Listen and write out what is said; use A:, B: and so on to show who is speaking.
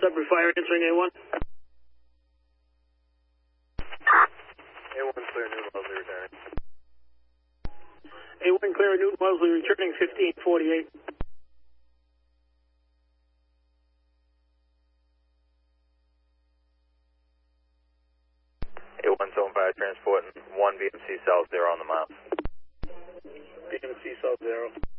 A: Separate fire answering A1.
B: A1 clear, Newton Wellesley returning.
A: A1 clear, Newton Wellesley returning 1548.
B: A175 transporting 1 BMC South 0 on the mile.
A: BMC South 0.